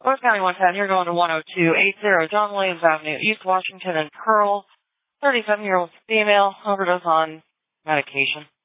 Orange County 110, you're going to 10280 John Williams Avenue, East Washington and Pearl. 37-year-old female overdose on medication.